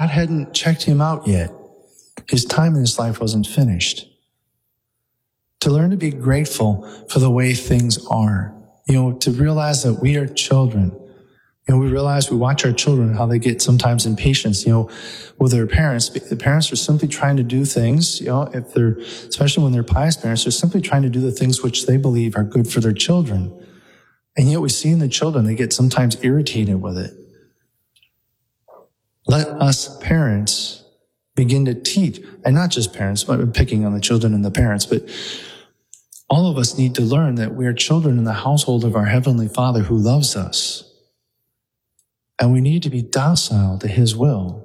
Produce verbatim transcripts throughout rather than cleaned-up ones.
God hadn't checked him out yet. His time in this life wasn't finished. To learn to be grateful for the way things are. You know, to realize that we are children. You know, we realize we watch our children, how they get sometimes impatient, you know, with their parents. The parents are simply trying to do things, you know, if they're, especially when they're pious parents, they're simply trying to do the things which they believe are good for their children. And yet we see in the children, they get sometimes irritated with it. Let us parents begin to teach, and not just parents, but I'm picking on the children and the parents, but all of us need to learn that we are children in the household of our Heavenly Father who loves us. And we need to be docile to his will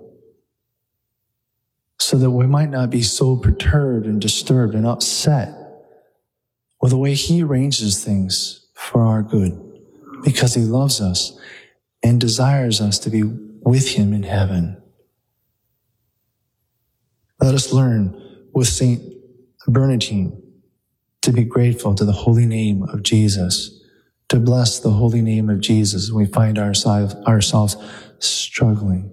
so that we might not be so perturbed and disturbed and upset with the way he arranges things for our good, because he loves us and desires us to be with him in heaven. Let us learn with Saint Bernardine to be grateful to the holy name of Jesus, to bless the holy name of Jesus when we find ourselves, ourselves struggling.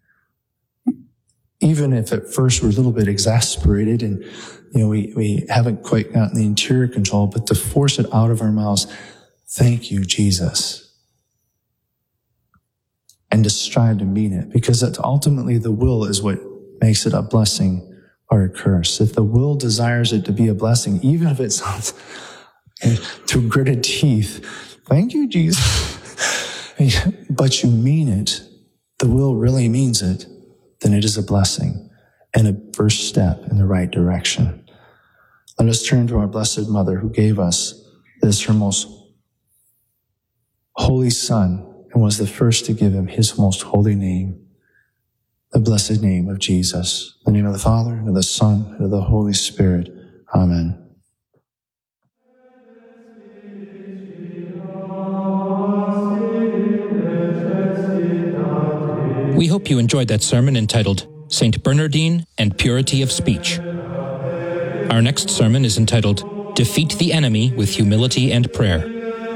Even if at first we're a little bit exasperated and, you know, we, we haven't quite gotten the interior control, but to force it out of our mouths, thank you, Jesus. And to strive to mean it, because that's ultimately the will is what makes it a blessing or a curse. If the will desires it to be a blessing, even if it sounds through gritted teeth, thank you, Jesus, but you mean it, the will really means it, then it is a blessing and a first step in the right direction. Let us turn to our Blessed Mother who gave us this, her most holy Son, and was the first to give him his most holy name, the blessed name of Jesus. In the name of the Father, and of the Son, and of the Holy Spirit. Amen. We hope you enjoyed that sermon entitled Saint Bernardine and Purity of Speech. Our next sermon is entitled Defeat the Enemy with Humility and Prayer.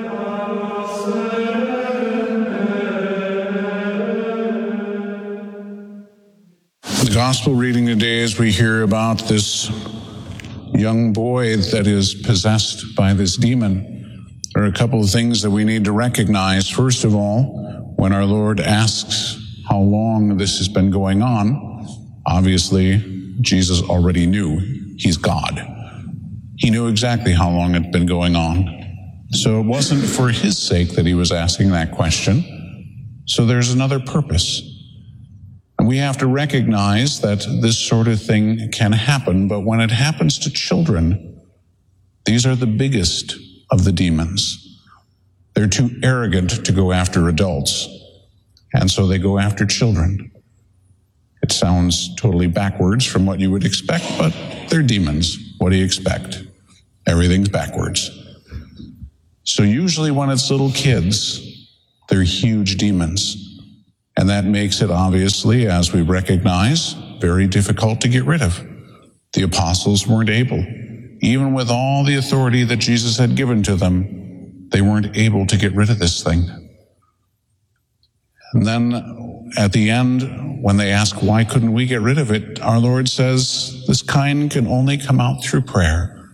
The gospel reading today, as we hear about this young boy that is possessed by this demon, there are a couple of things that we need to recognize. First of all, when our Lord asks how long this has been going on, obviously Jesus already knew. He's God. He knew exactly how long it had been going on. So it wasn't for his sake that he was asking that question. So there's another purpose. And we have to recognize that this sort of thing can happen, but when it happens to children, these are the biggest of the demons. They're too arrogant to go after adults, and so they go after children. It sounds totally backwards from what you would expect, but they're demons. What do you expect? Everything's backwards. So usually when it's little kids, they're huge demons. And that makes it, obviously, as we recognize, very difficult to get rid of. The apostles weren't able. Even with all the authority that Jesus had given to them, they weren't able to get rid of this thing. And then at the end, when they ask, why couldn't we get rid of it? Our Lord says, this kind can only come out through prayer.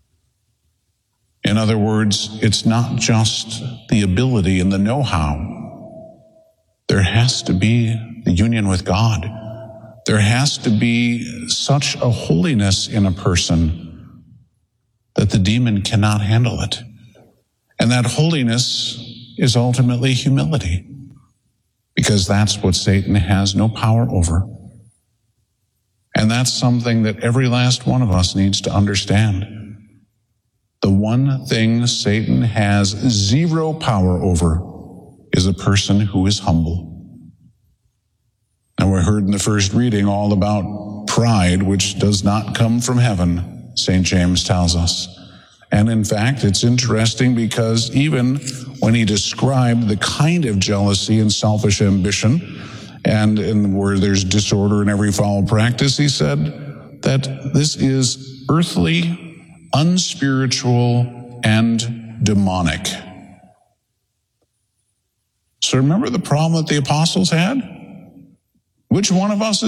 In other words, it's not just the ability and the know-how. There has to be the union with God. There has to be such a holiness in a person that the demon cannot handle it. And that holiness is ultimately humility, because that's what Satan has no power over. And that's something that every last one of us needs to understand. The one thing Satan has zero power over is a person who is humble. And we heard in the first reading all about pride, which does not come from heaven, Saint James tells us. And in fact, it's interesting because even when he described the kind of jealousy and selfish ambition, and in where there's disorder in every foul practice, he said that this is earthly, unspiritual, and demonic. So remember the problem that the apostles had? Which one of us